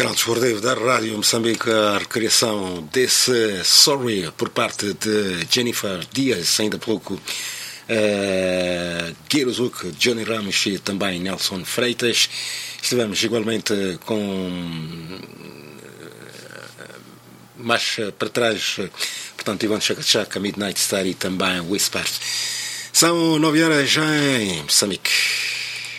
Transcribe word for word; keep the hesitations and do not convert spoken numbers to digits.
canal desportivo da Rádio Moçambique, a recriação desse Sorry por parte de Jennifer Dias, ainda há pouco uh, Guiro Zuc, Johnny Ramos e também Nelson Freitas. Estivemos igualmente com uh, mais para trás, portanto, Ivan Chakachaka, Midnight Star e também Whispers. São nove horas já em Moçambique.